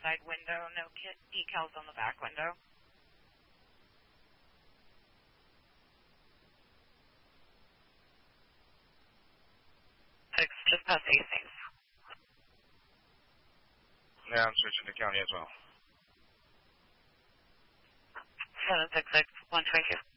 side window, no decals on the back window. Just past Hastings. Yeah, I'm switching to county as well. 766, 122.